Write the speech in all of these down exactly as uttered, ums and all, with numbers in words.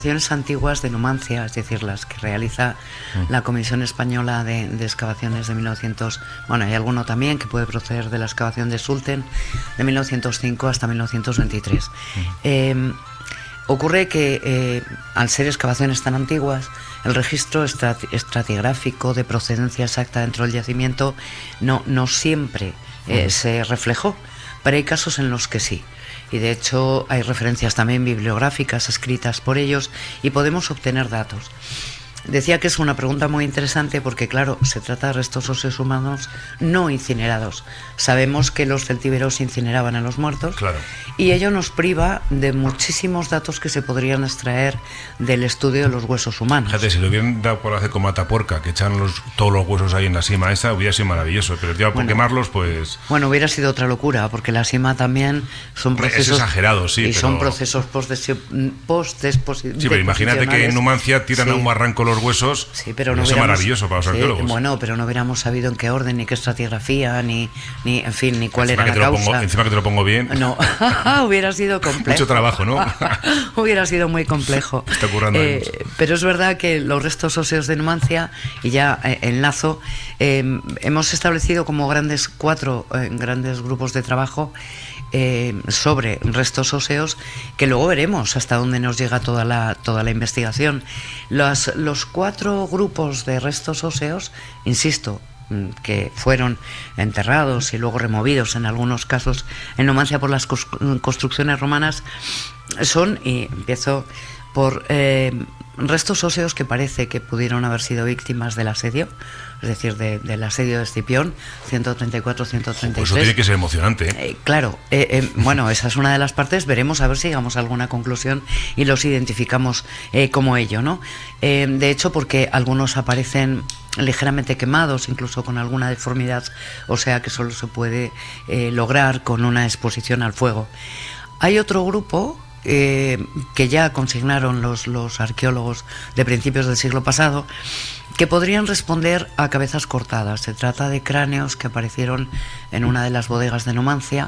excavaciones antiguas de Numancia, es decir, las que realiza la Comisión Española de, de Excavaciones de mil novecientos, bueno, hay alguno también que puede proceder de la excavación de Sulten de mil novecientos cinco hasta mil novecientos veintitrés. Uh-huh. Eh, ocurre que eh, al ser excavaciones tan antiguas, el registro estrat- estratigráfico de procedencia exacta dentro del yacimiento no, no siempre eh, uh-huh. se reflejó, pero hay casos en los que sí. Y de hecho hay referencias también bibliográficas escritas por ellos y podemos obtener datos. Decía que es una pregunta muy interesante porque, claro, se trata de restos óseos humanos no incinerados. Sabemos que los celtíberos incineraban a los muertos, claro. Y ello nos priva de muchísimos datos que se podrían extraer del estudio de los huesos humanos. Fíjate, si lo hubieran dado por hacer como Atapuerca, que echan los, todos los huesos ahí en la sima esa, hubiera sido maravilloso, pero ya por bueno, quemarlos, pues... Bueno, hubiera sido otra locura, porque la sima también son procesos... Es exagerado, sí, Y pero... son procesos post-desposición. Sí, pero imagínate que en Numancia tiran sí. a un barranco los huesos, sí, pero no eso es maravilloso para los sí, arqueólogos. Bueno, pero no hubiéramos sabido en qué orden, ni qué estratigrafía, ni, ni en fin, ni cuál encima era que la te causa. Lo pongo, encima que te lo pongo bien. No, hubiera sido complejo. Mucho trabajo, ¿no? Hubiera sido muy complejo. Está currando eh, Pero es verdad que los restos óseos de Numancia, y ya eh, enlazo, eh, hemos establecido como grandes cuatro eh, grandes grupos de trabajo Eh, sobre restos óseos, que luego veremos hasta dónde nos llega toda la, toda la investigación. Los, los cuatro grupos de restos óseos, insisto, que fueron enterrados y luego removidos en algunos casos en Numancia por las construcciones romanas, son, y empiezo por eh, restos óseos que parece que pudieron haber sido víctimas del asedio, es decir, de, del asedio de Escipión, ciento treinta y cuatro a ciento treinta y tres. Pues eso tiene que ser emocionante, ¿eh? Eh, claro, eh, eh, bueno, esa es una de las partes, veremos a ver si llegamos a alguna conclusión y los identificamos eh, como ello, ¿no? Eh, de hecho, porque algunos aparecen ligeramente quemados, incluso con alguna deformidad, o sea que solo se puede eh, lograr con una exposición al fuego. Hay otro grupo Eh, que ya consignaron los, los arqueólogos de principios del siglo pasado, que podrían responder a cabezas cortadas. Se trata de cráneos que aparecieron en una de las bodegas de Numancia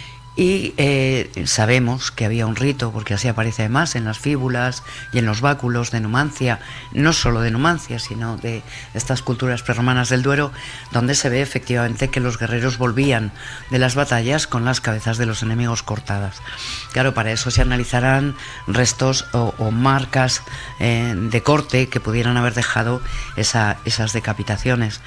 y eh, sabemos que había un rito, porque así aparece además en las fíbulas y en los báculos de Numancia, no solo de Numancia, sino de estas culturas prerromanas del Duero, donde se ve efectivamente que los guerreros volvían de las batallas con las cabezas de los enemigos cortadas. Claro, para eso se analizarán restos o, o marcas eh, de corte que pudieran haber dejado esa, esas decapitaciones.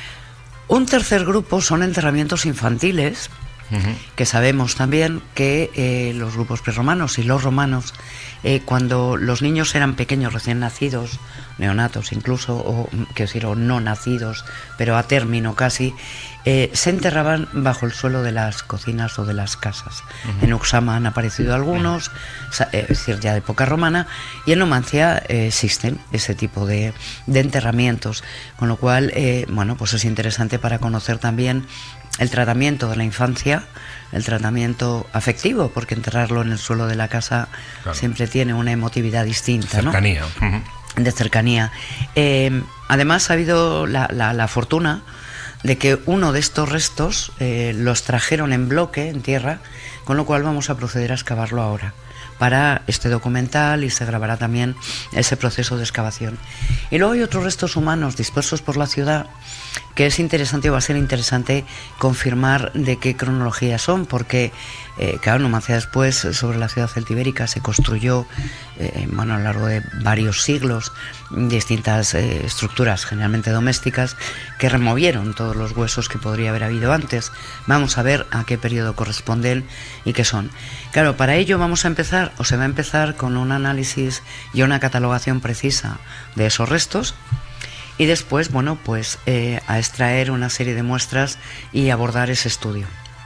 Un tercer grupo son enterramientos infantiles, Uh-huh. que sabemos también que eh, los grupos prerromanos y los romanos, eh, cuando los niños eran pequeños, recién nacidos, neonatos incluso, o, que decir, o no nacidos, pero a término casi, eh, se enterraban bajo el suelo de las cocinas o de las casas. Uh-huh. En Uxama han aparecido algunos, es decir, ya de época romana, y en Numancia eh, existen ese tipo de, de enterramientos, con lo cual, eh, bueno, pues es interesante para conocer también el tratamiento de la infancia, el tratamiento afectivo, porque enterrarlo en el suelo de la casa, claro, siempre tiene una emotividad distinta, cercanía, ¿no? Uh-huh. De cercanía. Eh, además ha habido la, la, la fortuna de que uno de estos restos eh, los trajeron en bloque, en tierra, con lo cual vamos a proceder a excavarlo ahora para este documental, y se grabará también ese proceso de excavación. Y luego hay otros restos humanos dispersos por la ciudad, que es interesante, o va a ser interesante confirmar de qué cronología son, porque eh, claro, Numancia después, sobre la ciudad celtibérica, se construyó eh, bueno, a lo largo de varios siglos distintas eh, estructuras, generalmente domésticas, que removieron todos los huesos que podría haber habido antes. Vamos a ver a qué periodo corresponden y qué son. Claro, para ello vamos a empezar, o se va a empezar, con un análisis y una catalogación precisa de esos restos, y después, bueno, pues eh, a extraer una serie de muestras y abordar ese estudio.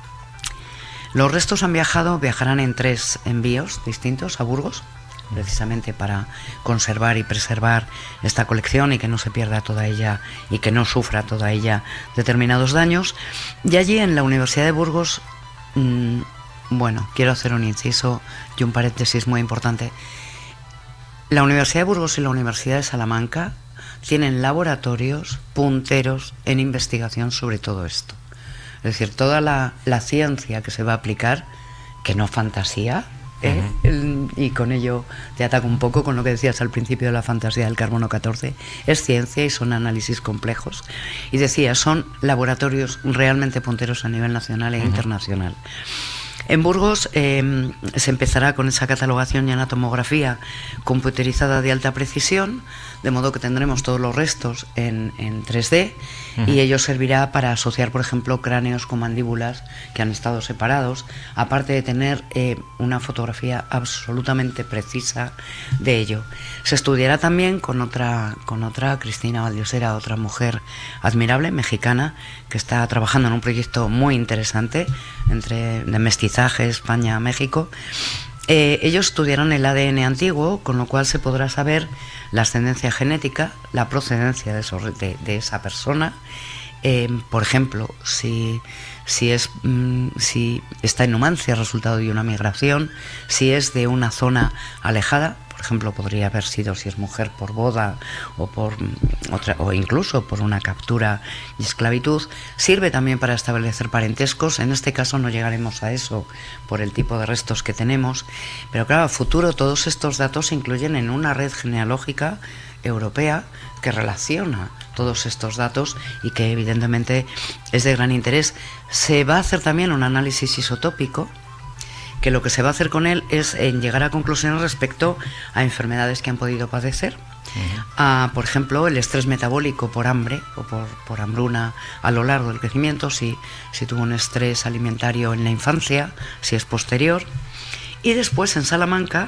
Los restos han viajado, viajarán en tres envíos distintos a Burgos, precisamente para conservar y preservar esta colección y que no se pierda toda ella y que no sufra toda ella determinados daños. Y allí en la Universidad de Burgos, mmm, bueno, quiero hacer un inciso y un paréntesis muy importante. La Universidad de Burgos y la Universidad de Salamanca tienen laboratorios punteros en investigación sobre todo esto. Es decir, toda la, la ciencia que se va a aplicar, que no fantasía, ¿eh? Uh-huh. y con ello te ataco un poco con lo que decías al principio de la fantasía del carbono catorce, es ciencia y son análisis complejos. Y decía, son laboratorios realmente punteros a nivel nacional e uh-huh. internacional. En Burgos eh, se empezará con esa catalogación y anatomografía computerizada de alta precisión, de modo que tendremos todos los restos en, en tres D uh-huh. y ello servirá para asociar, por ejemplo, cráneos con mandíbulas que han estado separados, aparte de tener eh, una fotografía absolutamente precisa de ello. Se estudiará también con otra, con otra Cristina Valdiosera, otra mujer admirable, mexicana, que está trabajando en un proyecto muy interesante entre de mestizaje España-México. Eh, ellos estudiaron el A D N antiguo, con lo cual se podrá saber la ascendencia genética, la procedencia de, eso, de, de esa persona. Eh, por ejemplo, si, si, es, mm, si está en Numancia, resultado de una migración, si es de una zona alejada. Por ejemplo, podría haber sido, si es mujer, por boda o por otra, o incluso por una captura y esclavitud. Sirve también para establecer parentescos. En este caso no llegaremos a eso por el tipo de restos que tenemos, pero claro, a futuro todos estos datos se incluyen en una red genealógica europea que relaciona todos estos datos y que evidentemente es de gran interés. Se va a hacer también un análisis isotópico, que lo que se va a hacer con él es en llegar a conclusiones respecto a enfermedades que han podido padecer. Uh-huh. A, por ejemplo, el estrés metabólico por hambre o por, por hambruna a lo largo del crecimiento, si, si tuvo un estrés alimentario en la infancia, si es posterior. Y después en Salamanca,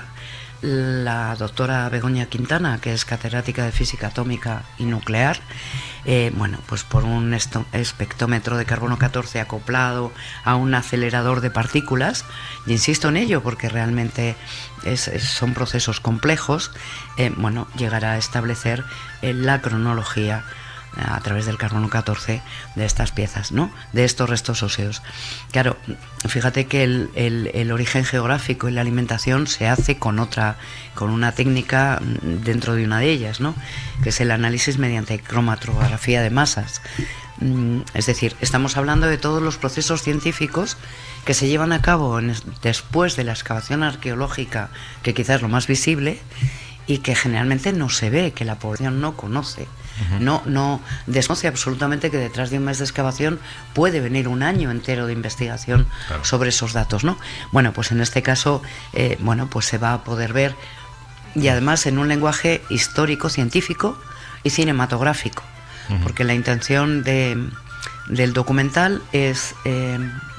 la doctora Begoña Quintana, que es catedrática de física atómica y nuclear, eh, bueno, pues por un espectrómetro de carbono catorce acoplado a un acelerador de partículas, y insisto en ello porque realmente es, es, son procesos complejos, eh, bueno, llegará a establecer eh, la cronología a través del carbono catorce de estas piezas, ¿no? De estos restos óseos. Claro, fíjate que el, el, el origen geográfico y la alimentación se hace con otra, con una técnica dentro de una de ellas, ¿no? Que es el análisis mediante cromatografía de masas. Es decir, estamos hablando de todos los procesos científicos que se llevan a cabo en, después de la excavación arqueológica, que quizás es lo más visible, y que generalmente no se ve, que la población no conoce. Uh-huh. No, no desconoce absolutamente que detrás de un mes de excavación puede venir un año entero de investigación claro. sobre esos datos, ¿no? Bueno, pues en este caso, eh, bueno, pues se va a poder ver, y además en un lenguaje histórico, científico y cinematográfico, uh-huh. porque la intención de, del documental es, eh,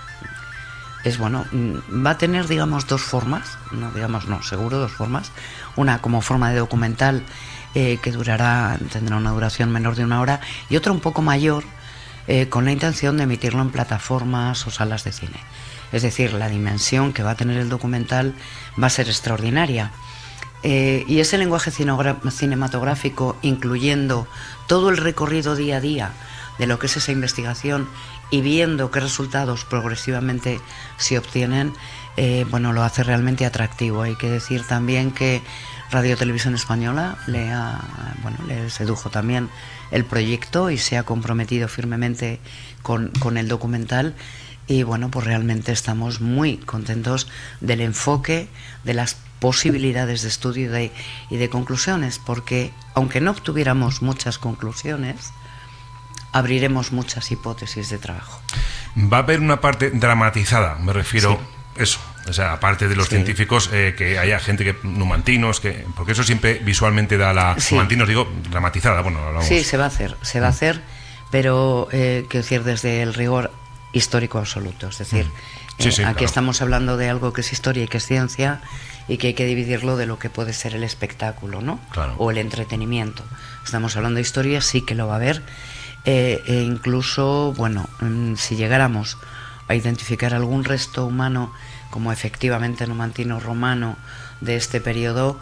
es bueno, va a tener, digamos, dos formas, no, digamos, no, seguro dos formas. Una como forma de documental eh, que durará, tendrá una duración menor de una hora, y otra un poco mayor eh, con la intención de emitirlo en plataformas o salas de cine. Es decir, la dimensión que va a tener el documental va a ser extraordinaria. Eh, y ese lenguaje cinematográfico, incluyendo todo el recorrido día a día de lo que es esa investigación y viendo qué resultados progresivamente se obtienen, eh, bueno, lo hace realmente atractivo. Hay que decir también que Radio Televisión Española le, ha, bueno, le sedujo también el proyecto y se ha comprometido firmemente con, con el documental. Y bueno, pues realmente estamos muy contentos del enfoque, de las posibilidades de estudio y de, y de conclusiones, porque aunque no obtuviéramos muchas conclusiones, abriremos muchas hipótesis de trabajo. Va a haber una parte dramatizada, me refiero, sí. eso, o sea, aparte de los sí. científicos, eh, que haya gente que, numantinos, que, porque eso siempre visualmente da la, sí. numantinos digo, dramatizada, bueno, hablamos. Sí, se va a hacer, se va a hacer, pero, eh, quiero decir, desde el rigor histórico absoluto, es decir, sí, sí, eh, aquí claro. estamos hablando de algo que es historia y que es ciencia, y que hay que dividirlo de lo que puede ser el espectáculo, ¿no? Claro. O el entretenimiento. Estamos hablando de historia, sí que lo va a haber, eh, e incluso, bueno, si llegáramos a identificar algún resto humano como efectivamente numantino romano de este periodo,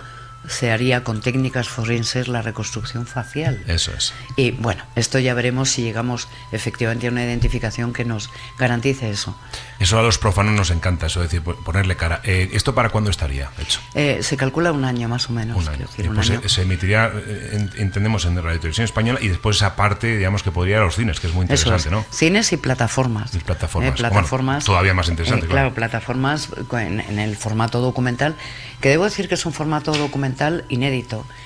se haría con técnicas forenses la reconstrucción facial. Eso es. Y bueno, esto ya veremos si llegamos efectivamente a una identificación que nos garantice eso. Eso a los profanos nos encanta, eso, es decir, ponerle cara. Eh, ¿Esto para cuándo estaría hecho? Eh, se calcula un año más o menos. Un año. Decir, y un pues año. Se, se emitiría, eh, entendemos, en Radio Televisión Española, y después esa parte, digamos, que podría ir a los cines, que es muy interesante, Eso es. ¿no? Cines y plataformas. Y plataformas. Eh, plataformas Bueno, todavía más interesante, eh, claro. Claro, plataformas en, en el formato documental, que debo decir que es un formato documental inédito.